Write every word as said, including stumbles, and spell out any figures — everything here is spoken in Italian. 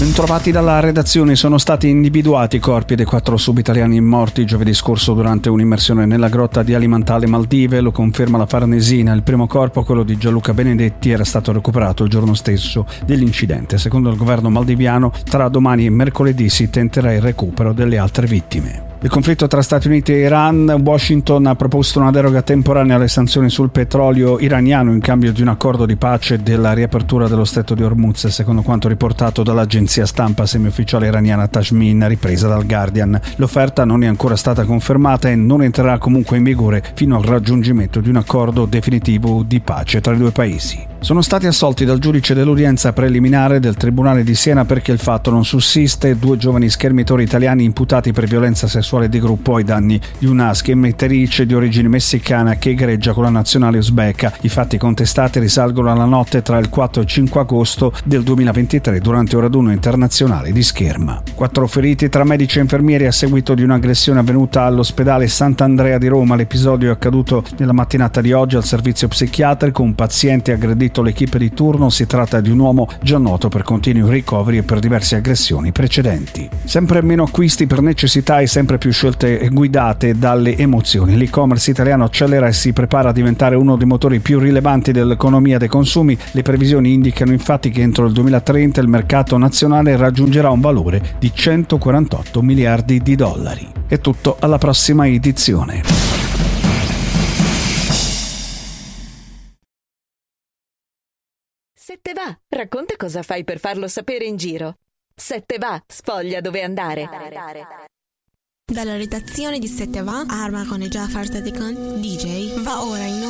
Bentrovati dalla redazione. Sono stati individuati i corpi dei quattro subitaliani morti giovedì scorso durante un'immersione nella grotta di Alimentale, Maldive. Lo conferma la Farnesina. Il primo corpo, quello di Gianluca Benedetti, era stato recuperato il giorno stesso dell'incidente. Secondo il governo maldiviano, tra domani e mercoledì si tenterà il recupero delle altre vittime. Il conflitto tra Stati Uniti e Iran. Washington ha proposto una deroga temporanea alle sanzioni sul petrolio iraniano in cambio di un accordo di pace della riapertura dello stretto di Hormuz, secondo quanto riportato dall'agenzia stampa semiufficiale iraniana Tajmin, ripresa dal Guardian. L'offerta non è ancora stata confermata e non entrerà comunque in vigore fino al raggiungimento di un accordo definitivo di pace tra i due paesi. Sono stati assolti dal giudice dell'udienza preliminare del Tribunale di Siena perché il fatto non sussiste. Due giovani schermitori italiani imputati per violenza sessuale di gruppo ai danni di una schermitrice di origine messicana che egreggia con la nazionale uzbeka. I fatti contestati risalgono alla notte tra il quattro e il cinque agosto del duemilaventitré durante un raduno internazionale di scherma. Quattro feriti tra medici e infermieri a seguito di un'aggressione avvenuta all'ospedale Sant'Andrea di Roma. L'episodio è accaduto nella mattinata di oggi al servizio psichiatrico. Un paziente aggredito l'equipe di turno. Si tratta di un uomo già noto per continui ricoveri e per diverse aggressioni precedenti. Sempre meno acquisti per necessità e sempre più scelte guidate dalle emozioni. L'e-commerce italiano accelera e si prepara a diventare uno dei motori più rilevanti dell'economia dei consumi. Le previsioni indicano infatti che entro il duemilatrenta il mercato nazionale raggiungerà un valore di centoquarantotto miliardi di dollari. È tutto, alla prossima edizione. Se te va, racconta cosa fai per farlo sapere in giro. Se te va, sfoglia dove andare. Dalla redazione di Se te va, Arma con e Jafar Sadekan, D J, va ora in